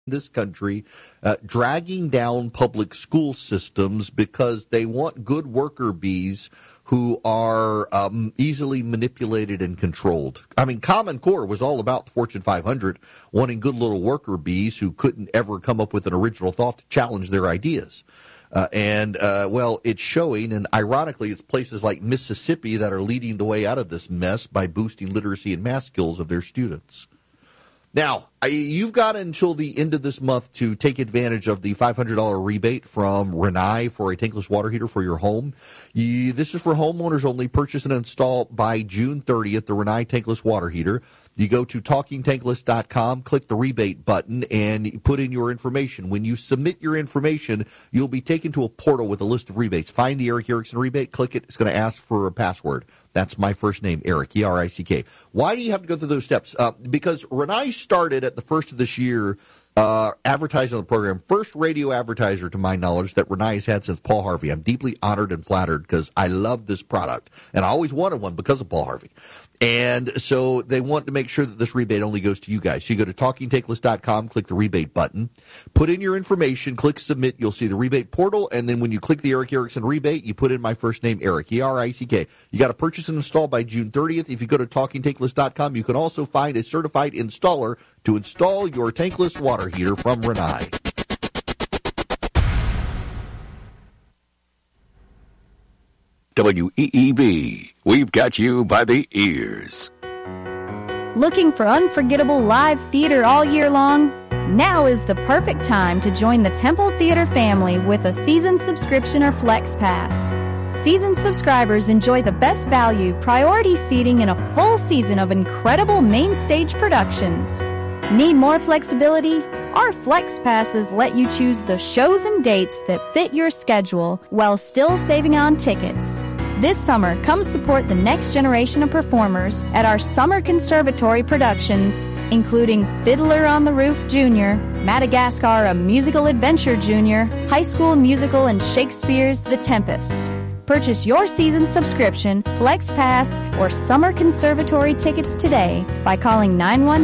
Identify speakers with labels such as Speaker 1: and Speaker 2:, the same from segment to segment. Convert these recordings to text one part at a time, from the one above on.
Speaker 1: this country dragging down public school systems because they want good worker bees who are easily manipulated and controlled. I mean, Common Core was all about the Fortune 500 wanting good little worker bees who couldn't ever come up with an original thought to challenge their ideas. Well, it's showing, and ironically, it's places like Mississippi that are leading the way out of this mess by boosting literacy and math skills of their students. Now, you've got until the end of this month to take advantage of the $500 rebate from Rinnai for a tankless water heater for your home. This is for homeowners only. Purchase and install by June 30th, the Rinnai tankless water heater. You go to TalkingTankless.com, click the rebate button, and put in your information. When you submit your information, you'll be taken to a portal with a list of rebates. Find the Eric Erickson rebate, click it. It's going to ask for a password. That's my first name, Eric, E-R-I-C-K. Why do you have to go through those steps? Because Rinnai started at the first of this year advertising on the program. First radio advertiser, to my knowledge, that Rinnai has had since Paul Harvey. I'm deeply honored and flattered because I love this product, and I always wanted one because of Paul Harvey. And so they want to make sure that this rebate only goes to you guys. So you go to TalkingTankless.com, click the rebate button, put in your information, click submit. You'll see the rebate portal. And then when you click the Eric Erickson rebate, you put in my first name, Eric, E-R-I-C-K. You got to purchase and install by June 30th. If you go to TalkingTankless.com, you can also find a certified installer to install your tankless water heater from Rinnai.
Speaker 2: WEEB, we've got you by the ears.
Speaker 3: Looking for unforgettable live theater all year long? Now is the perfect time to join the Temple Theater family with a season subscription or Flex Pass. Season subscribers enjoy the best value, priority seating, and a full season of incredible main stage productions. Need more flexibility? Our Flex Passes let you choose the shows and dates that fit your schedule while still saving on tickets. This summer, come support the next generation of performers at our Summer Conservatory productions, including Fiddler on the Roof Jr., Madagascar, A Musical Adventure Jr., High School Musical, and Shakespeare's The Tempest. Purchase your season subscription, Flex Pass, or Summer Conservatory tickets today by calling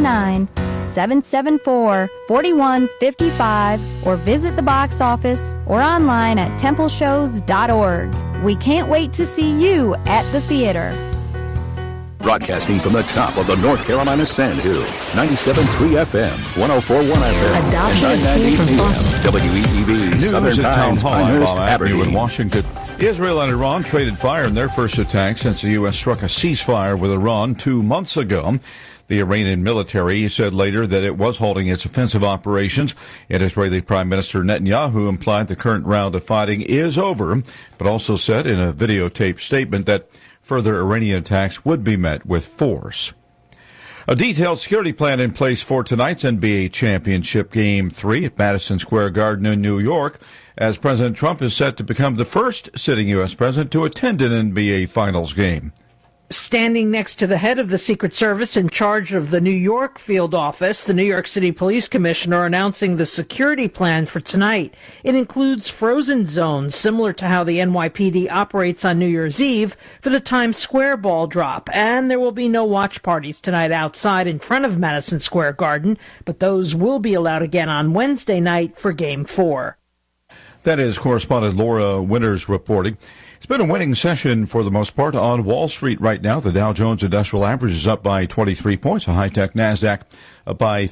Speaker 3: 919-774-4155 or visit the box office or online at templeshows.org. We can't wait to see you at the theater.
Speaker 2: Broadcasting from the top of the North Carolina Sand Hills, 97.3 FM, 104.1 FM, and 990 PM. WEEB, Southern Times, Pinehurst, Aberdeen.
Speaker 4: In Washington, Israel and Iran traded fire in their first attack since the U.S. struck a ceasefire with Iran 2 months ago. The Iranian military said later that it was halting its offensive operations, and Israeli Prime Minister Netanyahu implied the current round of fighting is over, but also said in a videotaped statement that further Iranian attacks would be met with force. A detailed security plan in place for tonight's NBA Championship Game 3 at Madison Square Garden in New York, as President Trump is set to become the first sitting U.S. president to attend an NBA Finals game.
Speaker 5: Standing next to the head of the Secret Service in charge of the New York field office, the New York City Police Commissioner announcing the security plan for tonight. It includes frozen zones similar to how the NYPD operates on New Year's Eve for the Times Square ball drop. And there will be no watch parties tonight outside in front of Madison Square Garden, but those will be allowed again on Wednesday night for Game 4.
Speaker 4: That is correspondent Laura Winters reporting. It's been a winning session for the most part on Wall Street right now. The Dow Jones Industrial Average is up by 23 points. A high-tech NASDAQ up by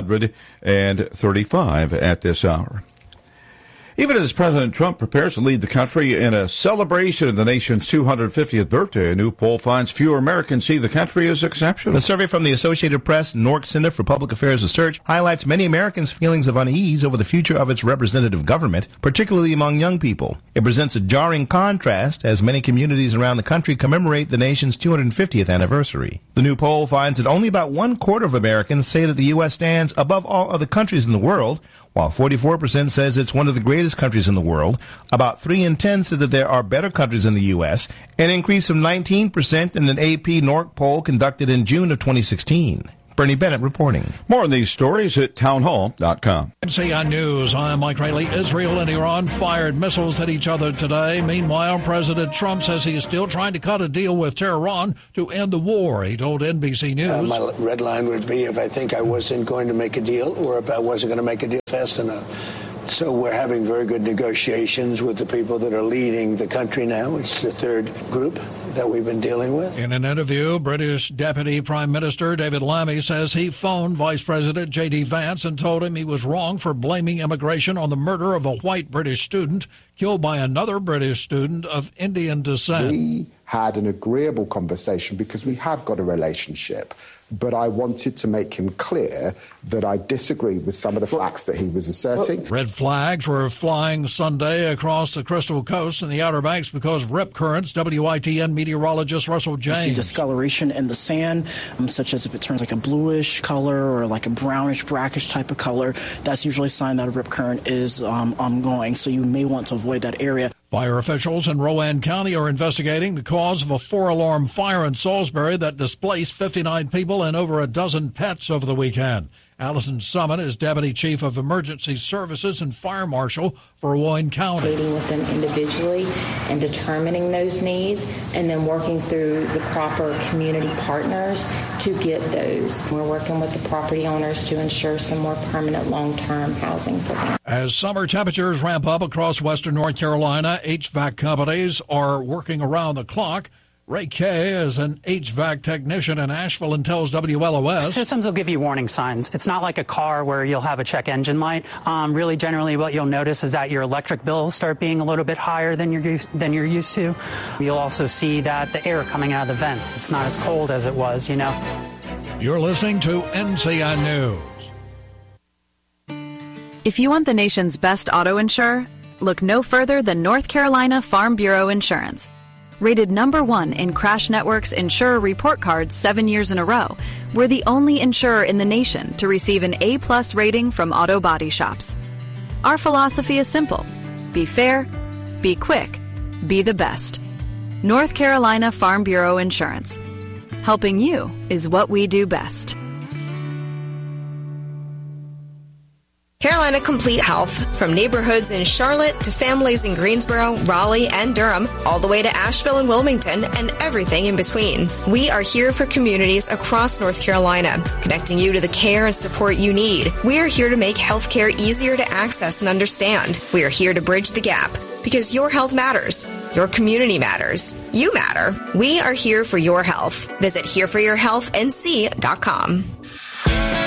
Speaker 4: 335 at this hour. Even as President Trump prepares to lead the country in a celebration of the nation's 250th birthday, a new poll finds fewer Americans see the country as exceptional.
Speaker 6: The survey from the Associated Press, Nork Center for Public Affairs Research, highlights many Americans' feelings of unease over the future of its representative government, particularly among young people. It presents a jarring contrast as many communities around the country commemorate the nation's 250th anniversary. The new poll finds that only about 1/4 of Americans say that the U.S. stands above all other countries in the world, while 44% says it's one of the greatest countries in the world. About 3 in 10 said that there are better countries in the U.S., an increase from 19% in an AP NORC poll conducted in June of 2016. Bernie Bennett reporting.
Speaker 4: More on these stories at townhall.com.
Speaker 7: NCI News, I'm Mike Rayleigh. Israel and Iran fired missiles at each other today. Meanwhile, President Trump says he is still trying to cut a deal with Tehran to end the war. He told NBC News.
Speaker 8: My red line would be if I think I wasn't going to make a deal or if I wasn't going to make a deal fast enough. So we're having very good negotiations with the people that are leading the country now. It's the third group that we've been dealing with.
Speaker 7: In an interview, British Deputy Prime Minister David Lammy says he phoned Vice President J.D. Vance and told him he was wrong for blaming immigration on the murder of a white British student killed by another British student of Indian descent.
Speaker 9: We had an agreeable conversation because we have got a relationship. But I wanted to make him clear that I disagreed with some of the facts that he was asserting.
Speaker 7: Red flags were flying Sunday across the Crystal Coast and the Outer Banks because of rip currents. WITN meteorologist Russell James.
Speaker 10: You see discoloration in the sand, such as if it turns like a bluish color or like a brownish, brackish type of color. That's usually a sign that a rip current is ongoing, so you may want to avoid that area.
Speaker 7: Fire officials in Rowan County are investigating the cause of a 4-alarm fire in Salisbury that displaced 59 people and over a dozen pets over the weekend. Allison Summit is Deputy Chief of Emergency Services and Fire Marshal for Rowan County.
Speaker 11: Meeting with them individually and determining those needs and then working through the proper community partners to get those. We're working with the property owners to ensure some more permanent long-term housing for them.
Speaker 7: As summer temperatures ramp up across western North Carolina, HVAC companies are working around the clock. Ray Kay is an HVAC technician in Asheville and tells WLOS.
Speaker 12: Systems will give you warning signs. It's not like a car where you'll have a check engine light. Really, generally, what you'll notice is that your electric bill will start being a little bit higher than you're used to. You'll also see that the air coming out of the vents, it's not as cold as it was, you know.
Speaker 7: You're listening to NCI News.
Speaker 3: If you want the nation's best auto insurer, look no further than North Carolina Farm Bureau Insurance. Rated #1 in Crash Network's Insurer Report Card 7 years in a row, we're the only insurer in the nation to receive an A+ rating from auto body shops. Our philosophy is simple. Be fair, be quick, be the best. North Carolina Farm Bureau Insurance. Helping you is what we do best.
Speaker 13: Carolina Complete Health, from neighborhoods in Charlotte to families in Greensboro, Raleigh, and Durham, all the way to Asheville and Wilmington, and everything in between. We are here for communities across North Carolina, connecting you to the care and support you need. We are here to make healthcare easier to access and understand. We are here to bridge the gap, because your health matters. Your community matters. You matter. We are here for your health. Visit hereforyourhealthnc.com.